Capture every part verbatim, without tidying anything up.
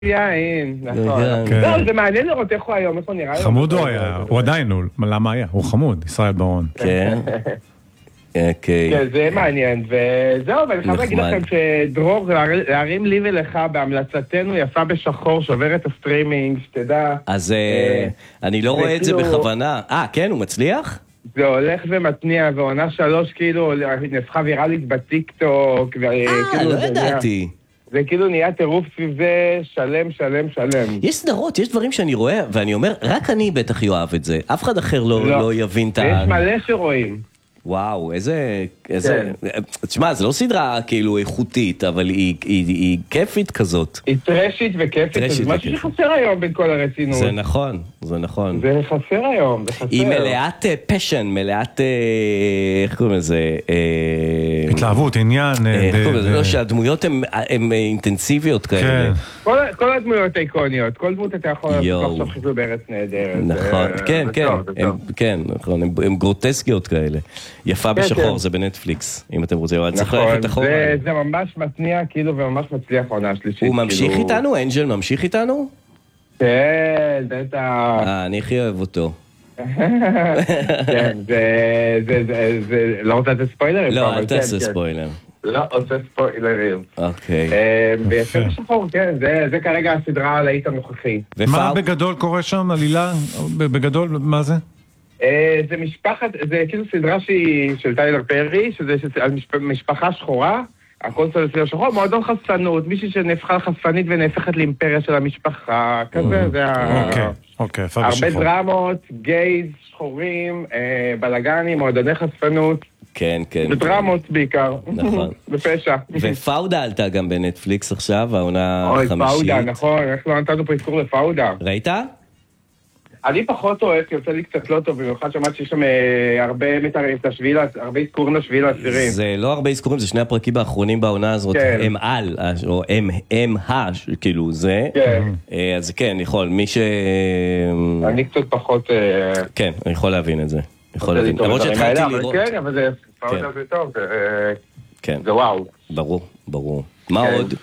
יין, נכון. לא, זה מעניין לראות איך הוא היום, איך הוא נראה היום. חמוד הוא היה, הוא עדיין, למה היה? הוא חמוד, ישראל ברון. כן. כן, זה מעניין, וזהו, ואני חייב להגיד לכם שדרור, להרים לי ולך בהמלצתנו יפה בשחור, שובר את הסטרימינג, שתדע. אז אני לא רואה את זה בכוונה. אה, כן, הוא מצליח? זה הולך ומתניע, ועונה שלוש כאילו נפחה ויראלית בטיקטוק. אה, לא ידעתי. זה כאילו נהיה טירוף סביב זה שלם, שלם, שלם. יש סדרות, יש דברים שאני רואה, ואני אומר, רק אני בטח יאהב את זה. אף אחד אחר לא יבין את ה... יש מלא שרואים. וואו, איזה... תשמע, זה לא סדרה כאילו איכותית, אבל היא כיפית כזאת. היא טרשית וכיפית, זה משהו שחסר היום בין כל הרצינות. זה נכון, זה נכון. זה חסר היום, זה חסר. היא מלאת פשן, מלאת... איך קוראים לזה? התלהבות, עניין. איך קוראים לזה? לא, שהדמויות הן אינטנסיביות כאלה. כל הדמויות איקוניות, כל דמות אתה יכול לחשוב חיזו בארץ נהדרת. נכון, כן, כן, כן, נכון, הן גרוטסקיות כאלה. יפה בשחור, זה בנטפליקס, אם אתם רוצים, אבל צריך ללכת אחורה. זה ממש מתניע, כאילו, וממש מצליח עונה השלישית. הוא ממשיך איתנו? אנג'ל ממשיך איתנו? כן, בטח. אה, אני הכי אוהב אותו. כן, זה... לא רוצה לתת ספוילרים? לא, אל תעשה ספוילר. לא, עושה ספוילרים. אוקיי. ויפה בשחור, כן, זה כרגע הסדרה על האית הנוכחי. מה בגדול קורה שם, עלילה? בגדול, מה זה? זה משפחת, זה כאילו סדרה שהיא של טיילר פרי, שזה על משפחה שחורה, הכל סביב שחור, מועדון חשפנות, מישהי שנהפכה חשפנית ונהפכת לאימפריה של המשפחה, כזה, זה ה... אוקיי, אוקיי, יפה בשחור. הרבה דרמות, גייז, שחורים, בלגנים, מועדוני חשפנות. כן, כן. ודרמות בעיקר. נכון. בפשע. ופאודה עלתה גם בנטפליקס עכשיו, העונה החמישית. אוי, פאודה, נכון, איך לא נתנו פה אזכור לפאודה. ראית? אני פחות אוהב, כי יוצא לי קצת לא טוב, במיוחד שמעת שיש שם הרבה מתארים, הרבה אזכורים לשביל העשירים. זה לא הרבה אזכורים, זה שני הפרקים האחרונים בעונה הזאת, הם על, או הם ה, כאילו זה. אז כן, יכול, מי ש... אני קצת פחות... כן, אני יכול להבין את זה. יכול להבין. למרות שהתחלתי לראות. כן, אבל זה פאודה זה טוב, זה וואו. ברור, ברור. מה עוד?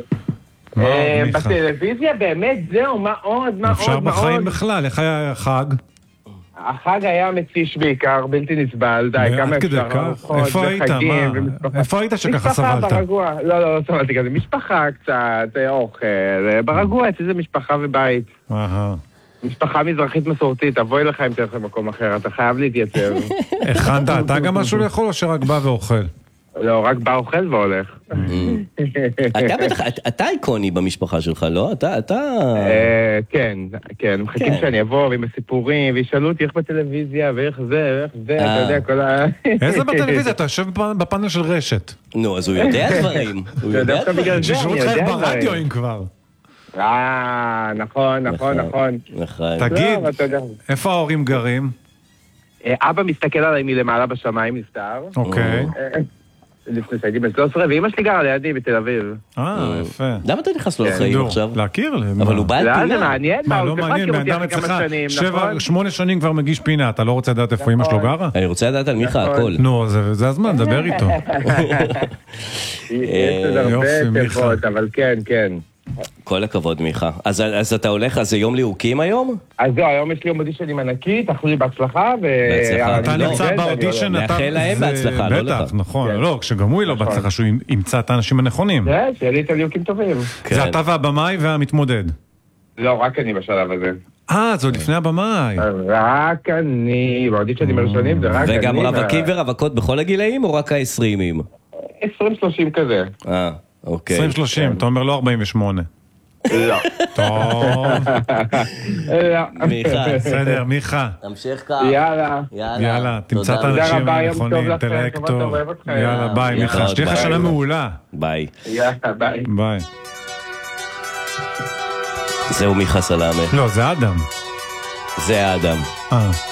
בטלוויזיה באמת זהו, מה עוד, מה עוד, אפשר בחיים בכלל, איך היה החג? החג היה מתיש בעיקר, בלתי נסבל, די, כמה אפשר. איפה היית? איפה היית שככה סבלת? משפחה ברגוע, לא, לא, לא סבלתי כזה, משפחה קצת, אוכל, ברגוע, איזה משפחה ובית. משפחה מזרחית מסורתית, תבואי לך אם תלך למקום אחר, אתה חייב להתייצב. הכנת, אתה גם משהו לאכול או שרק בא ואוכל? לא, רק בא אוכל והולך. אתה בטח, אתה איקוני במשפחה שלך, לא? אתה, אתה... כן, כן, מחכים שאני אבוא עם הסיפורים, וישאלו אותי איך בטלוויזיה, ואיך זה, ואיך זה, אתה יודע, כל ה... איזה בטלוויזיה? אתה יושב בפאנל של רשת. נו, אז הוא יודע דברים. הוא יודע דברים. שישאלו אותך ברדיו אם כבר. אה, נכון, נכון, נכון. תגיד, איפה ההורים גרים? אבא מסתכל עליי מלמעלה בשמיים, נפטר. אוקיי. לפני שהייתי בן שלוש עשרה, ואמא שלי גרה לידי בתל אביב. אה, יפה. למה אתה נכנס לו לחיים עכשיו? להכיר? אבל הוא בא על פינה. זה מעניין, מה, לא מעניין, מאדם אצלך שבע, שמונה שנים כבר מגיש פינה, אתה לא רוצה לדעת איפה אמא שלו גרה? אני רוצה לדעת על מיכה הכל. נו, זה הזמן, דבר איתו. יש עוד הרבה תיבות, אבל כן, כן. כל הכבוד מיכה. אז אתה הולך, אז זה יום ליהוקים היום? אז זהו, היום יש לי יום אודישן עם ענקית, אכלו לי בהצלחה. אתה נמצא באודישן, נאחל להם בהצלחה, לא לך. בטח, נכון, לא, כשגם הוא לא בהצלחה, שהוא ימצא את האנשים הנכונים. זה, שיהיה לי את הליהוקים טובים. זה אתה והבמאי והמתמודד. לא, רק אני בשלב הזה. אה, זה עוד לפני הבמאי. רק אני, באודישנים הראשונים זה רק אני. וגם רווקים ורווקות בכל הגילאים או רק ה-עשרימים? עשרים שלושים כזה. אה. אוקיי. עשרים שלושים, אתה אומר לא ארבעים ושמונה. לא. טוב. מיכה. בסדר, מיכה. תמשיך כך. יאללה. יאללה, תמצא את האנשים הנכונים, תלהק טוב. יאללה, ביי, מיכה. שתהיה לך שנה מעולה. ביי. יאללה, ביי. ביי. זהו מיכה סלאמה. לא, זה אדם. זה האדם. אה.